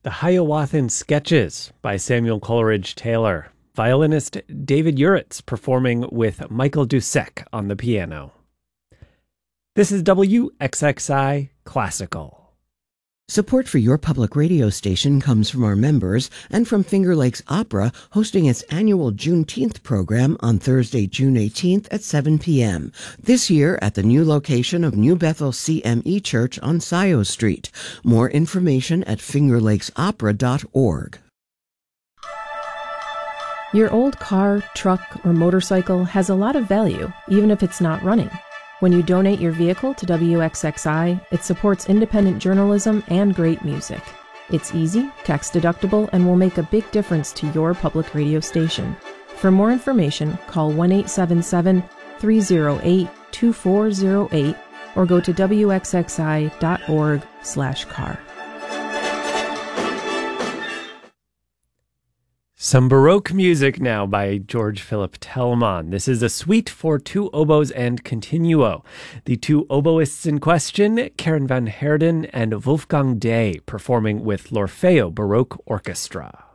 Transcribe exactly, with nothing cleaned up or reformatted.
The Hiawathan Sketches by Samuel Coleridge Taylor. Violinist David Uritz performing with Michael Dusek on the piano. This is W X X I Classical. Support for your public radio station comes from our members and from Finger Lakes Opera hosting its annual Juneteenth program on Thursday, June eighteenth at seven p.m. This year at the new location of New Bethel C M E Church on Scioto Street. More information at finger lakes opera dot org. Your old car, truck, or motorcycle has a lot of value, even if it's not running. When you donate your vehicle to W X X I, it supports independent journalism and great music. It's easy, tax-deductible, and will make a big difference to your public radio station. For more information, call one eight seven seven, three oh eight, two four oh eight or go to W X X I dot org slash car. Some Baroque music now by George Philip Telemann. This is a suite for two oboes and continuo. The two oboists in question, Karen van Heerden and Wolfgang Day, performing with l'Orfeo Baroque Orchestra.